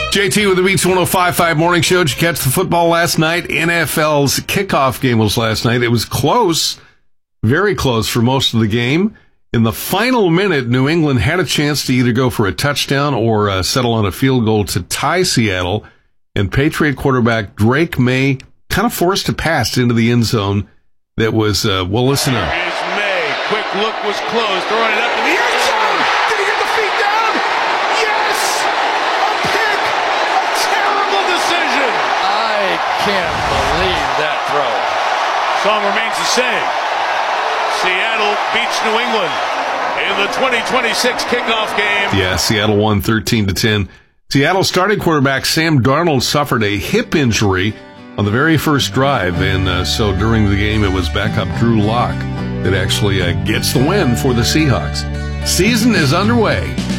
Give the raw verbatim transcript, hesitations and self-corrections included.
J T with the Beats one oh five point five Morning Show. Did you catch the football last night? N F L's kickoff game was last night. It was close, very close for most of the game. In the final minute, New England had a chance to either go for a touchdown or uh, settle on a field goal to tie Seattle. And Patriot quarterback Drake May kind of forced a pass into the end zone that was, uh, well, listen up. Here's May. Quick look was closed. Throwing it up in the end zone. Did he get the feet down? Yes! A pick! A terrible decision! I can't believe that throw. Song remains the same. Seattle beats New England in the twenty twenty-six kickoff game. Yeah, Seattle won thirteen to ten. Seattle starting quarterback Sam Darnold suffered a hip injury on the very first drive, and uh, so during the game it was backup Drew Lock that actually uh, gets the win for the Seahawks. Season is underway.